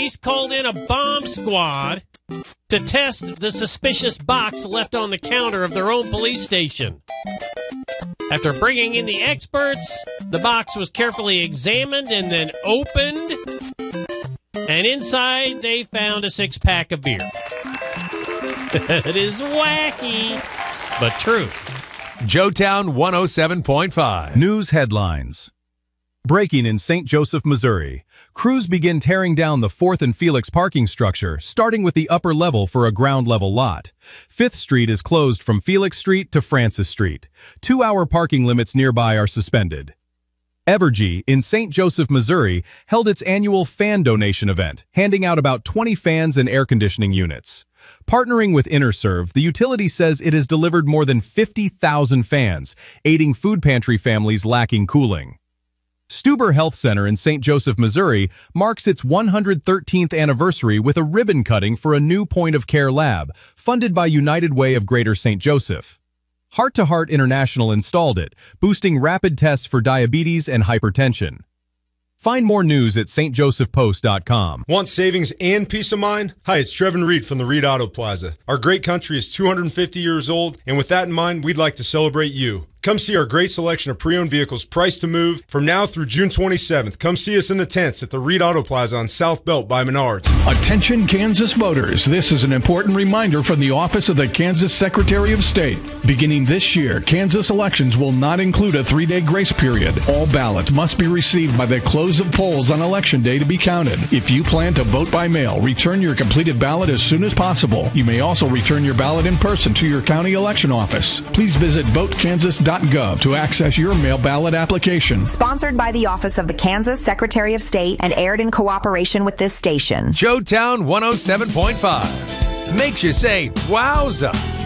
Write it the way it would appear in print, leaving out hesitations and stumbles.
police called in a bomb squad to test the suspicious box left on the counter of their own police station. After bringing in the experts, the box was carefully examined and then opened, and inside they found a 6-pack of beer. It is wacky, but true. Joetown 107.5. News headlines. Breaking in St. Joseph, Missouri. Crews begin tearing down the 4th and Felix parking structure, starting with the upper level for a ground-level lot. 5th Street is closed from Felix Street to Francis Street. 2-hour parking limits nearby are suspended. Evergy in St. Joseph, Missouri, held its annual fan donation event, handing out about 20 fans and air conditioning units. Partnering with InnerServe, the utility says it has delivered more than 50,000 fans, aiding food pantry families lacking cooling. Stuber Health Center in St. Joseph, Missouri, marks its 113th anniversary with a ribbon cutting for a new point-of-care lab, funded by United Way of Greater St. Joseph. Heart to Heart International installed it, boosting rapid tests for diabetes and hypertension. Find more news at stjosephpost.com. Want savings and peace of mind? Hi, it's Trevin Reed from the Reed Auto Plaza. Our great country is 250 years old, and with that in mind, we'd like to celebrate you. Come see our great selection of pre-owned vehicles priced to move from now through June 27th. Come see us in the tents at the Reed Auto Plaza on South Belt by Menards. Attention Kansas voters. This is an important reminder from the Office of the Kansas Secretary of State. Beginning this year, Kansas elections will not include a 3-day grace period. All ballots must be received by the close of polls on Election Day to be counted. If you plan to vote by mail, return your completed ballot as soon as possible. You may also return your ballot in person to your county election office. Please visit votekansas.gov to access your mail ballot application. Sponsored by the Office of the Kansas Secretary of State and aired in cooperation with this station. Joetown 107.5. Makes you say, wowza.